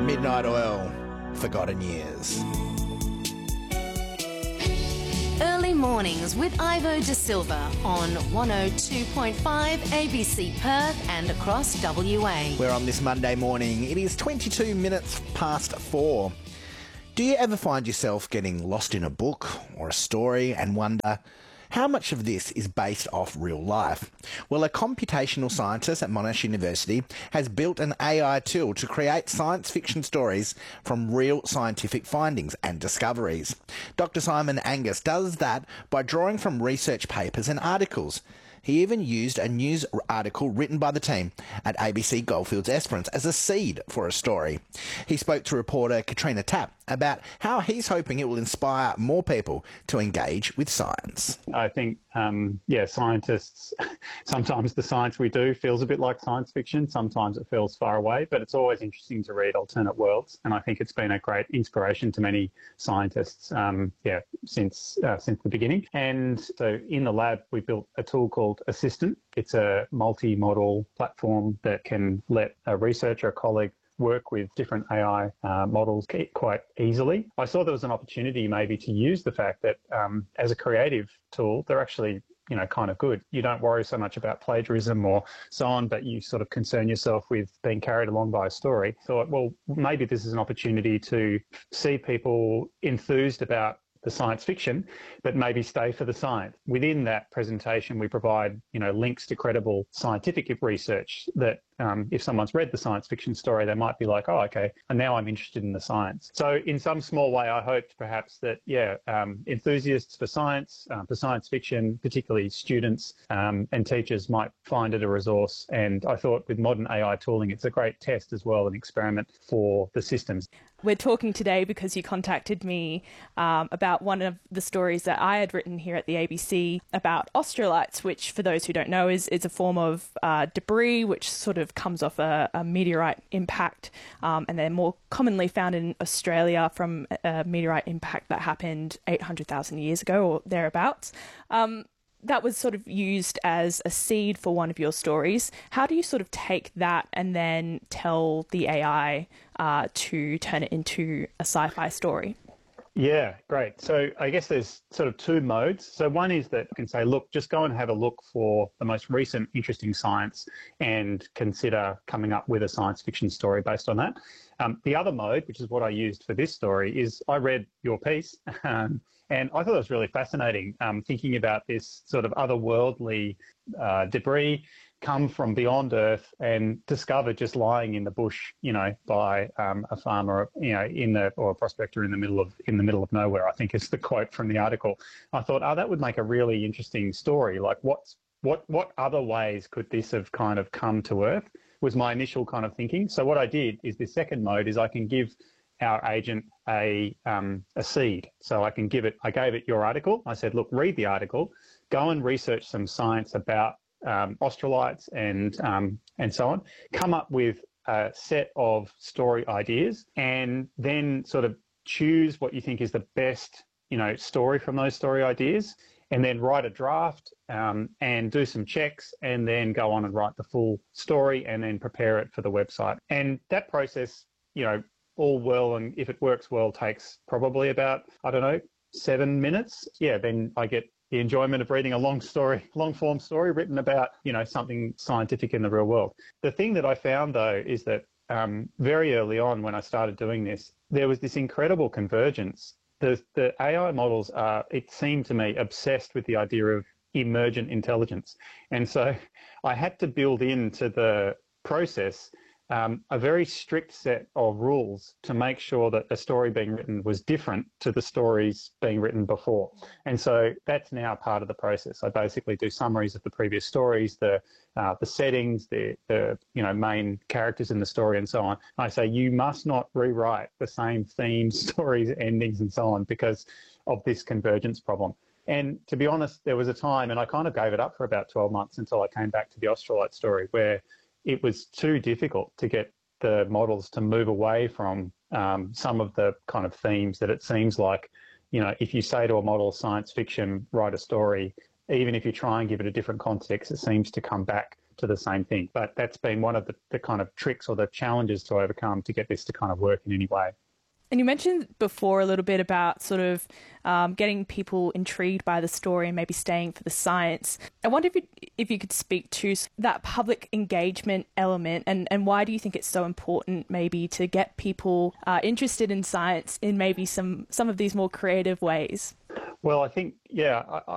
Midnight Oil, Forgotten Years. Early mornings with Ivo De Silva on 102.5 ABC Perth and across WA. We're on this Monday morning. It is 22 minutes past 4. Do you ever find yourself getting lost in a book or a story and wonder, how much of this is based off real life? Well, a computational scientist at Monash University has built an AI tool to create science fiction stories from real scientific findings and discoveries. Dr. Simon Angus does that by drawing from research papers and articles. He even used a news article written by the team at ABC Goldfields Esperance as a seed for a story. He spoke to reporter Katrina Tapp about how he's hoping it will inspire more people to engage with science. I think, scientists, sometimes the science we do feels a bit like science fiction. Sometimes it feels far away, but it's always interesting to read alternate worlds. And I think it's been a great inspiration to many scientists, since the beginning. And so in the lab, we built a tool called Assistant. It's a multi-model platform that can let a researcher, a colleague, work with different AI models quite easily. I saw there was an opportunity maybe to use the fact that as a creative tool, they're actually kind of good. You don't worry so much about plagiarism or so on, but you sort of concern yourself with being carried along by a story. Thought, well, maybe this is an opportunity to see people enthused about the science fiction, but maybe stay for the science. Within that presentation, we provide, links to credible scientific research that if someone's read the science fiction story, they might be like, oh, okay, and now I'm interested in the science. So in some small way, I hoped perhaps that, enthusiasts for science fiction, particularly students and teachers might find it a resource. And I thought with modern AI tooling, it's a great test as well, an experiment for the systems. We're talking today because you contacted me about one of the stories that I had written here at the ABC about australites, which, for those who don't know, is a form of debris which sort of comes off a meteorite impact, and they're more commonly found in Australia from a meteorite impact that happened 800,000 years ago or thereabouts. That was sort of used as a seed for one of your stories. How do you sort of take that and then tell the AI to turn it into a sci-fi story? Yeah, great. So I guess there's sort of two modes. So one is that you can say, look, just go and have a look for the most recent interesting science and consider coming up with a science fiction story based on that. The other mode, which is what I used for this story, is I read your piece and I thought it was really fascinating, thinking about this sort of otherworldly debris come from beyond Earth and discovered just lying in the bush, by a farmer, or a prospector in the middle of nowhere, I think is the quote from the article. I thought, that would make a really interesting story. Like what other ways could this have kind of come to Earth was my initial kind of thinking. So what I did is the second mode is I can give our agent a seed. So I gave it your article. I said, look, read the article, go and research some science about australites and so on, come up with a set of story ideas and then sort of choose what you think is the best, story from those story ideas, and then write a draft and do some checks and then go on and write the full story and then prepare it for the website. And that process, all well, and if it works well, takes probably about, 7 minutes. Yeah, then I get the enjoyment of reading a long form story written about, something scientific in the real world. The thing that I found, though, is that very early on when I started doing this, there was this incredible convergence. The AI models are, it seemed to me, obsessed with the idea of emergent intelligence. And so I had to build into the process a very strict set of rules to make sure that a story being written was different to the stories being written before. And so that's now part of the process. I basically do summaries of the previous stories, the settings, the main characters in the story and so on. I say you must not rewrite the same themes, stories, endings and so on because of this convergence problem. And to be honest, there was a time, and I kind of gave it up for about 12 months until I came back to the Australite story, where it was too difficult to get the models to move away from some of the kind of themes that it seems like, if you say to a model science fiction, write a story, even if you try and give it a different context, it seems to come back to the same thing. But that's been one of the kind of tricks or the challenges to overcome to get this to kind of work in any way. And you mentioned before a little bit about sort of getting people intrigued by the story and maybe staying for the science. I wonder if you could speak to that public engagement element and why do you think it's so important maybe to get people interested in science in maybe some of these more creative ways? Well, I think,